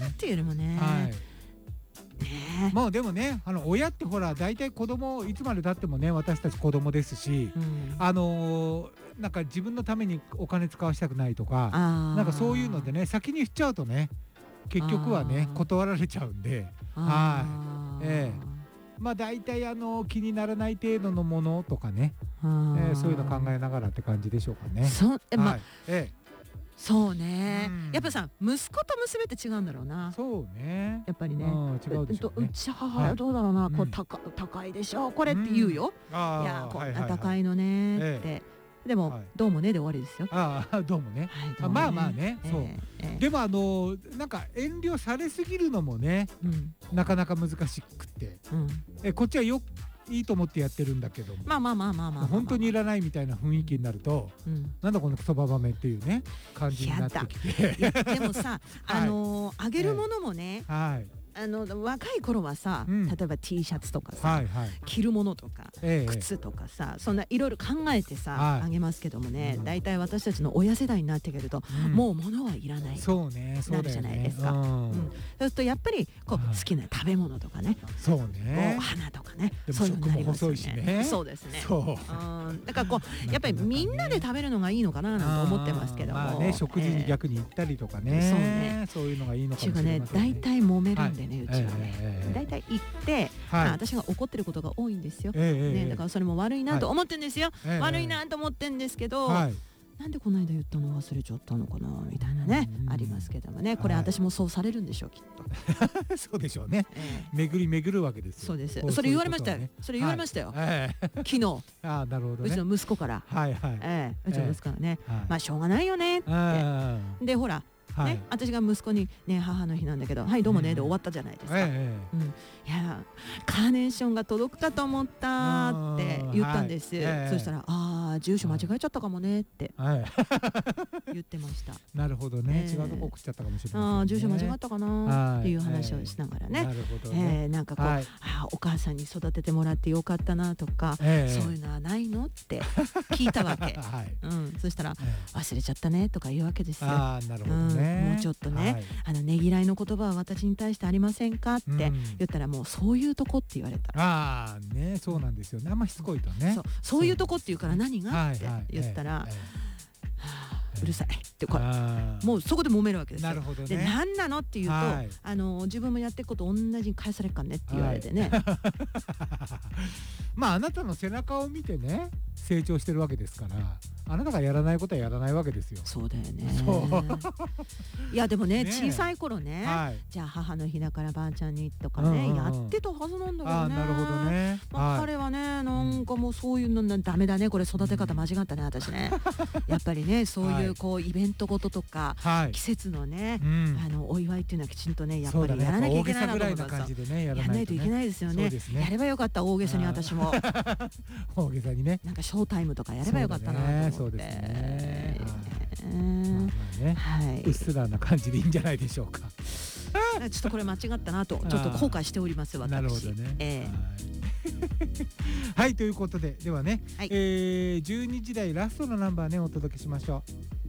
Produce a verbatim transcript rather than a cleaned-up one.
たっていうよりもね、 はいね、 もうでもね、あの親ってほら大体子供いつまでたってもね、私たち子供ですし、 うん、 あのー、なんか自分のためにお金使わしたくないとか、なんかそういうのでね、先に言っちゃうとね、結局はね断られちゃうんで、はい、ええ、まあ大体あの気にならない程度のものとかね、えー、そういうの考えながらって感じでしょうかね。 そう、え、まあ、 はい、ええ、 そうね、 うん、 やっぱさ、息子と娘って違うんだろうな。 そうね、 やっぱりね、 うん、違うでしょうね。 うち母はどうだろうな、こう高高いでしょこれって言うよ。いやこんな高いのねって、でもどうもねで終わりですよ。 ああ、どうもね。まあまあね、そう。でもあのなんか遠慮されすぎるのもね、なかなか難しくて、えこっちはよいいと思ってやってるんだけども、 まあまあまあまあまあ本当にいらないみたいな雰囲気になると、なんだこのクソババめっていうね感じになってきて。 でもさ、あのあげるものもね、 はい。 あの若い頃はさ、 うん、 例えば T シャツとかさ、 はいはい、 着るものとか、ええ、靴とかさ、そんないろいろ考えてさ、はい、あげますけどもね、だいたい私たちの親世代になってくると、うん、もう物はいらないとなるじゃないですか。そう、ね、うん、そうするとやっぱりこう、はい、好きな食べ物とかね、 そうね、 お花とかね、 でもそういうのになりますよね。 食も細いしね。 そうですね。 そう、 うん、だからこうやっぱりみんなで食べるのがいいのかななんて思ってますけども、 まあね、食事に逆に行ったりとかね、そうね、そういうのがいいのかもしれませんね。 だいたい揉めるんでね、うちはね。だいたい行って、 はい、 私が怒ってることが多いんですよ、 えーね、だからそれも悪いなと思ってるんですよ、 はい、 悪いなと思ってるんですけど、 はい、 なんでこの間言ったの忘れちゃったのかなみたいなね、ありますけどもね、これ私もそうされるんでしょう、きっと。そうでしょうね、えー、巡り巡るわけですよ。 そうです。それ言われましたよ、ね、それ言われましたよ、はい、昨日。 あ、なるほどね、 うちの息子から、 はいはい、 えー、うちの息子がね、えー、まあしょうがないよねってで、ほらはい、 ね、私が息子にね、母の日なんだけど、はいどうもねで終わったじゃないですか。うん、いやカーネーションが届くかと思ったって言ったんです。はい、そしたら、ああ住所間違えちゃったかもねって言ってました。 なるほどね、違うとこ送っちゃったかもしれない、 ああ住所間違ったかなっていう話をしながらね、なるほどね、なんかこう、ああお母さんに育ててもらってよかったなとか、そういうのはないのって聞いたわけ。うん、そしたら忘れちゃったねとか言うわけですよ。ああなるほどね。もうちょっとね、はい、あのねぎらいの言葉は私に対してありませんかって言ったら、もうそういうとこって言われた。 ああね、そうなんですよね、あんましつこいとね、 そうそういうとこって言うから何がって言ったら、うるさいってこれもうそこで揉めるわけですよ。 なるほどね。 で何なのって言うと、はい、あの自分もやっていくこと同じに返されっかんねって言われてね、はい、 まああなたの背中を見てね成長してるわけですから、あなたがやらないことはやらないわけですよ。 そうだよね。いやでもね、小さい頃ね、はい、じゃあ母の日だからばあちゃんにとかね、うんうん、やってたはずなんだけどね。 あ、なるほどね。 まあ、彼はねなんかもうそういうのダメだね、これ育て方間違ったね私ね。やっぱりねそういうこうイベントごととか、はい、季節のね、うん、あのお祝いっていうのはきちんとねやっぱりやらなきゃいけないなと思ったら、ね、やらないといけないですよね。ねやればよかった、大げさに私も大げさにね、 なんかショータイムとかやればよかったなと思って。 そうですね。はい。うっすらな感じでいいんじゃないでしょうか。 ちょっとこれ間違ったなとちょっと後悔しております私。 なるほどね。えー、はいということでではね、はい、えー、じゅうにじ台ラストのナンバーねお届けしましょう。